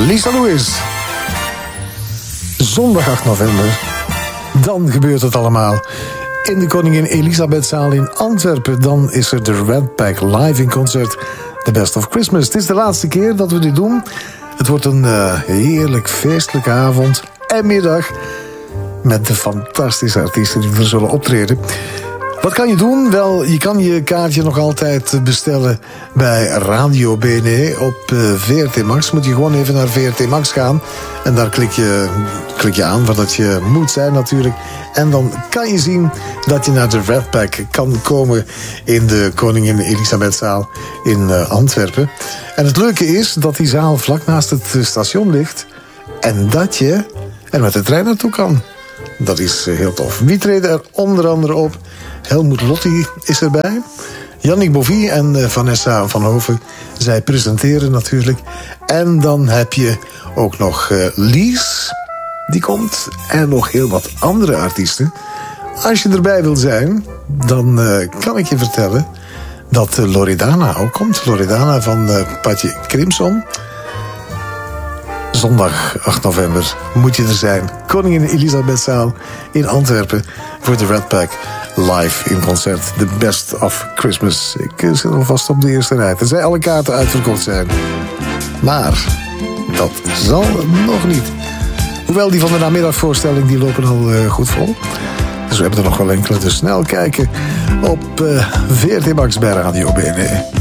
Lisa Lewis. Zondag 8 november. Dan gebeurt het allemaal. In de Koningin Elisabethzaal in Antwerpen. Dan is er de Red Pack live in concert. The Best of Christmas. Het is de laatste keer dat we dit doen. Het wordt een heerlijk feestelijke avond en middag. Met de fantastische artiesten die er zullen optreden. Wat kan je doen? Wel, je kan je kaartje nog altijd bestellen bij Radio BNE op VRT Max. Moet je gewoon even naar VRT Max gaan. En daar klik je aan waar dat je moet zijn natuurlijk. En dan kan je zien dat je naar de Red Pack kan komen in de Koningin Elisabethzaal in Antwerpen. En het leuke is dat die zaal vlak naast het station ligt. En dat je er met de trein naartoe kan. Dat is heel tof. Wie treden er onder andere op? Helmoet Lotti is erbij. Yannick Bovie en Vanessa van Hoven. Zij presenteren natuurlijk. En dan heb je ook nog Lies. Die komt. En nog heel wat andere artiesten. Als je erbij wil zijn, dan kan ik je vertellen dat Loredana ook komt. Loredana van Patje Crimson. Zondag 8 november moet je er zijn. Koningin Elisabethzaal in Antwerpen voor de Red Pack live in concert. The Best of Christmas. Ik zit alvast op de eerste rij. Tenzij alle kaarten uitverkocht zijn. Maar dat zal nog niet. Hoewel die van de namiddagvoorstelling die lopen al goed vol. Dus we hebben er nog wel enkele. Dus snel kijken op VRT Max bij Radio BNE.